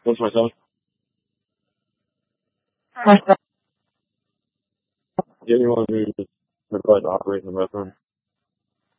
What's my son? Yeah, you want to request to operate in the restaurant?